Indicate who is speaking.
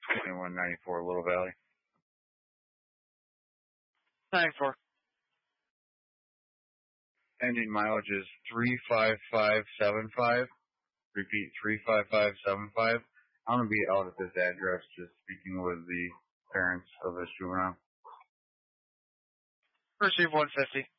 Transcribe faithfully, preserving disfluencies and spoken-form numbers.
Speaker 1: twenty-one ninety-four Little Valley.
Speaker 2: ninety-four.
Speaker 1: Ending mileage is three five five seven five. Repeat, three five five seven five. I'm going to be out at this address just speaking with the parents of this juvenile.
Speaker 2: Receive one fifty.